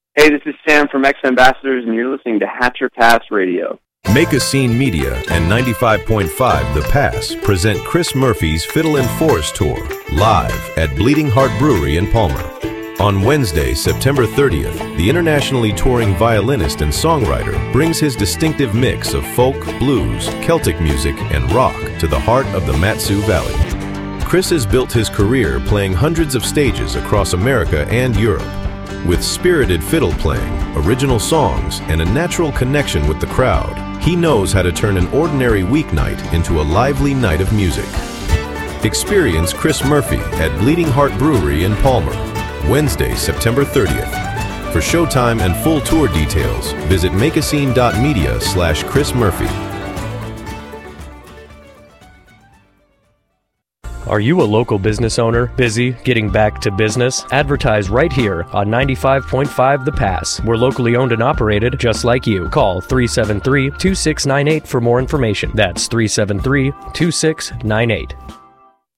Hey, this is Sam from X Ambassadors, and you're listening to Hatcher Pass Radio. Make a Scene Media and 95.5 The Pass present Chris Murphy's Fiddle and Forest Tour live at Bleeding Heart Brewery in Palmer. On Wednesday, September 30th, the internationally touring violinist and songwriter brings his distinctive mix of folk, blues, Celtic music, and rock to the heart of the Mat-Su Valley. Chris has built his career playing hundreds of stages across America and Europe. With spirited fiddle playing, original songs, and a natural connection with the crowd, he knows how to turn an ordinary weeknight into a lively night of music. Experience Chris Murphy at Bleeding Heart Brewery in Palmer, Wednesday, September 30th. For showtime and full tour details, visit makeascene.media/Chris Murphy. Are you a local business owner, busy getting back to business? Advertise right here on 95.5 The Pass. We're locally owned and operated just like you. Call 373-2698 for more information. That's 373-2698.